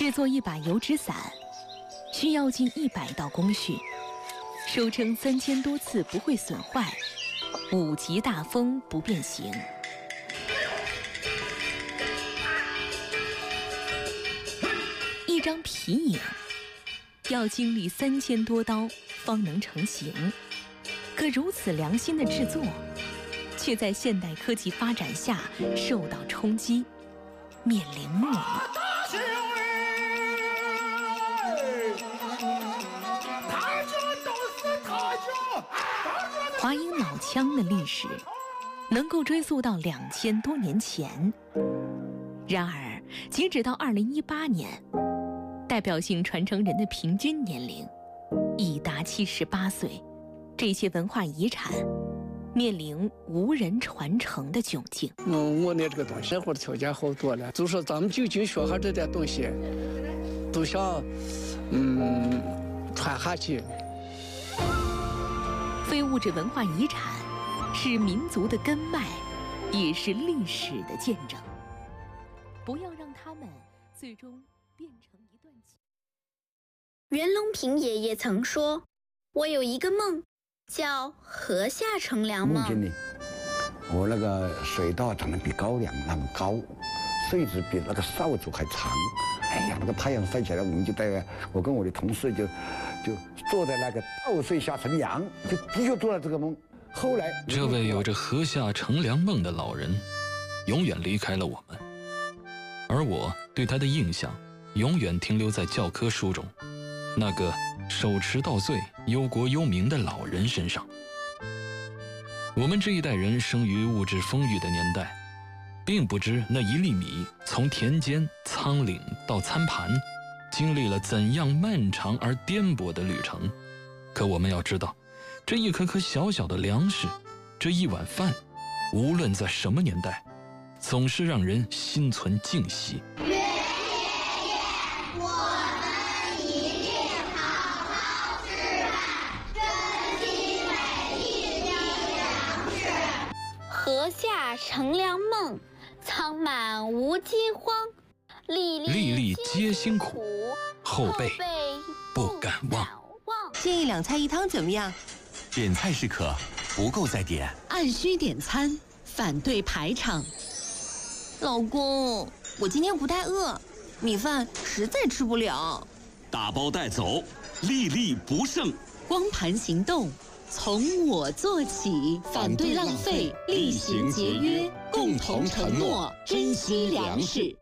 制作一把油纸伞，需要近100道工序，收称3000多次不会损坏，5级大风不变形。一张皮影要经历3000多刀方能成型，可如此良心的制作，却在现代科技发展下受到冲击，面临没落。华阴老腔的历史能够追溯到2000多年前，然而截止到2018年，代表性传承人的平均年龄已达78岁，这些文化遗产面临无人传承的窘境。 我那这个东西生活条件好多了，就说咱们就近学下这点东西，都想传下去。 非物质文化遗产是民族的根脉，也是历史的见证。不要让它们最终变成一段记忆。 袁隆平爷爷曾说：“我有一个梦，叫河下乘凉梦。” 梦境里，我那个水稻长得比高粱那么高，穗子比那个扫帚还长。哎呀，那个太阳晒起来，我跟我的同事就坐在那个稻穗下乘凉，就的确做了这个梦。后来， 这位有着河下乘凉梦的老人，永远离开了我们，而我对他的印象永远停留在教科书中那个手持稻穗、忧国忧民的老人身上。我们这一代人生于物质丰裕的年代，并不知那1粒米从田间、仓廪到餐盘，经历了怎样漫长而颠簸的旅程。可我们要知道，这一颗颗小小的粮食，这一碗饭，无论在什么年代，总是让人心存敬惜。 河下乘凉梦，仓满无饥荒，粒粒皆辛苦，后辈不敢忘。 建议2菜1汤怎么样？ 点菜是可，不够再点。 按需点餐，反对排场。老公，我今天不太饿，米饭实在吃不了。 打包带走，粒粒不剩。 光盘行动，从我做起，反对浪费，厉行节约，共同承诺珍惜粮食。